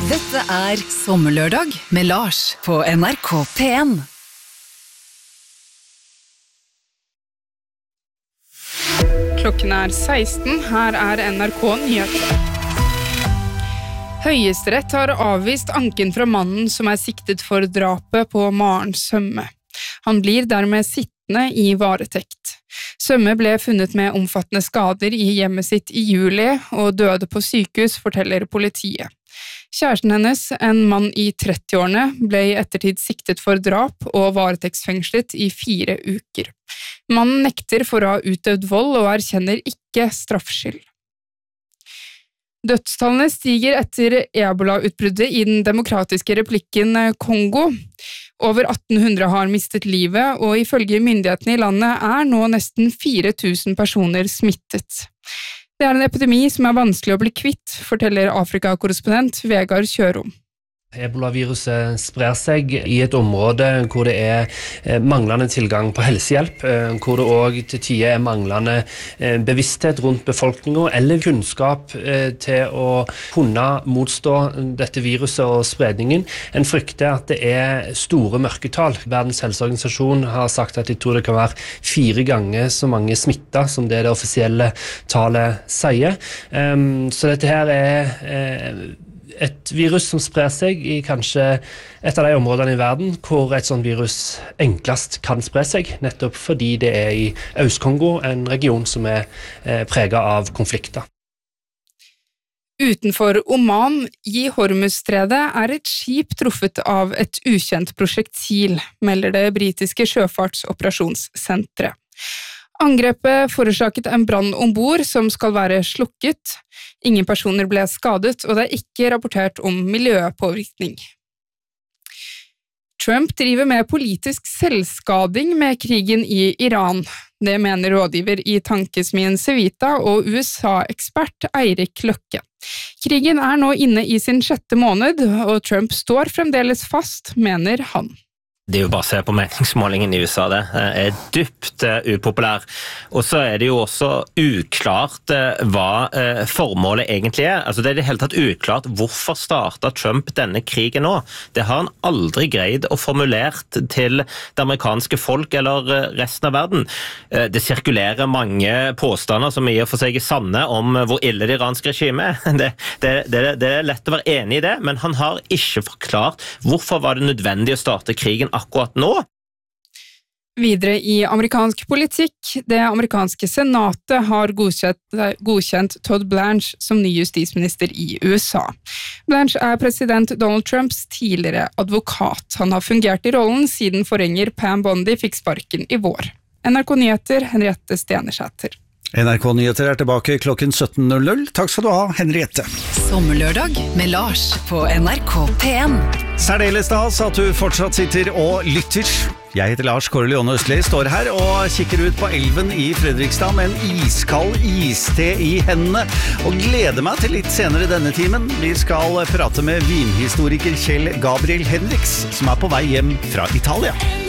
Dette Sommerlørdag med Lars på NRK P1. Klokken 16, her NRK Nyheter. Høyesterett har avvist anken fra mannen som siktet for drapet på Maren Sømme. Han blir dermed sittende i varetekt. Sømme ble funnet med omfattende skader i hjemmet sitt i juli og døde på sykehus, forteller politiet. Kjæresten hennes, en mann i 30-årene, ble i ettertid siktet for drap og varetektsfengslet i 4 uker. Mannen nekter for å ha utøvd vold og erkjenner ikke straffskyld. Dødstallene stiger etter Ebola-utbruddet i den demokratiske republikken Kongo. Over 1800 har mistet livet, og ifølge myndighetene i landet nå nesten 4000 personer smittet. Det en epidemi som vanskelig å bli kvitt, forteller Afrika-korrespondent Vegard Kjørom. Ebola-viruset sprer seg i et område hvor det manglende tilgang på helsehjelp, hvor det også til tider manglende bevissthet rundt befolkningen, eller kunnskap til å kunne motstå dette viruset og spredningen. En frykter at det store mørketall. Verdens helseorganisasjon har sagt at de tror det kan være 4 ganger så mange smittet som det offisielle tallet sier. Så dette her et virus som sprer seg i kanskje et av de områdene i verden hvor et sånt virus enklest kan spre seg, nettopp fordi det i Øst-Kongo, en region som preget av konflikter. Utenfor Oman, i Hormuzstredet, et skip truffet av et ukjent prosjektil, melder det britiske sjøfartsoperasjonssenteret. Angrepet forårsaket en brann ombord som skal være slukket. Ingen personer ble skadet, og det ikke rapportert om miljøpåvirkning. Trump driver med politisk selvskading med krigen i Iran. Det mener rådgiver i tankesmien Civita og USA-ekspert Eirik Løkke. Krigen nå inne i sin 6. måned, og Trump står fremdeles fast, mener han. Det jo bare å se på meningsmålingen i USA, det dypt upopulær. Og så det jo også uklart hva formålet egentlig Altså det i det hele tatt uklart hvorfor startet Trump denne krigen nå. Det har han aldri greid å formulert til det amerikanske folk eller resten av verden. Det sirkulerer mange påstander som i og for seg sanne om hvor ille det iranske regimet Det lett å være enig i det, men han har ikke forklart hvorfor var det nødvendig å starte krigen akkurat nå. Videre i amerikansk politikk, det amerikanske senatet har godkjent Todd Blanche som ny justisminister i USA. Blanche president Donald Trumps tidligere advokat. Han har fungert i rollen siden forgjenger Pam Bondi fikk sparken i vår. NRK Nyheter, Henriette Stenesæter. NRK Nyheter tilbake klokken 17.00. Takk skal du ha, Henriette. Sommerlørdag med Lars på NRK P1. Særdeles stas at du fortsatt sitter og lytter. Jeg heter Lars Korrelione Østli, står her og kikker ut på elven i Fredrikstad med en iskald iste i hendene, og gleder meg til litt senere denne timen. Vi skal prate med vinhistoriker Kjell Gabriel Henriks, som på vei hjem fra Italia.